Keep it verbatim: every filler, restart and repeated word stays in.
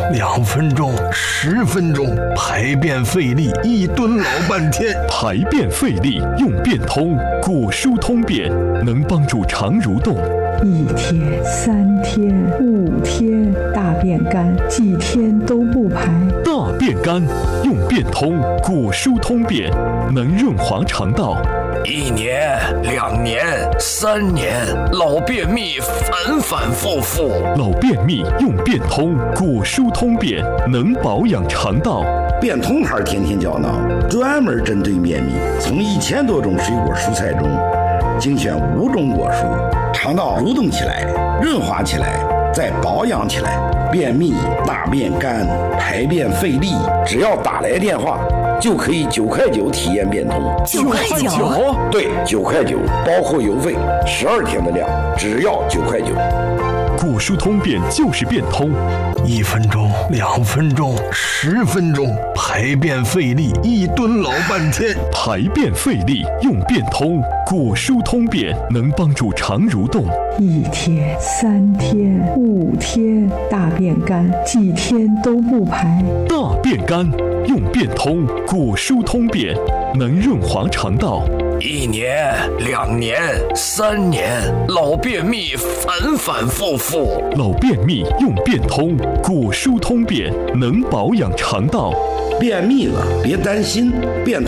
两分钟、十分钟，排便费力，一蹲老半天。 排便费力用便通，果蔬通便能帮助肠蠕动。 一天、三天、五天，大便干，几天都不排。 大便干用便通，果蔬通便能润滑肠道。 一年、两年、三年，老便秘反反复复。 老便秘用便通，果蔬通便能保养肠道。 便通牌天天胶囊专门针对便秘，从一千多种水果蔬菜中精选五种果蔬，肠道蠕动起来，润滑起来，再保养起来。便秘、大便干、排便费力，只要打来电话就可以九块九体验便通。 九块九？ 对，九块九，包括邮费，十二天的量，只要九块九。 果蔬通便就是便通， 一分钟、两分钟、十分钟，排便费力，一蹲老半天。 排便费力用便通，果蔬通便能帮助肠蠕动。 一天、三天、五天，大便干，几天都不排。 大便干用便通，果蔬通便能润滑肠道。 一年、两年、三年，老便秘反反复复。 老便秘用便通，果蔬通便能保养肠道。 便秘了别担心，便通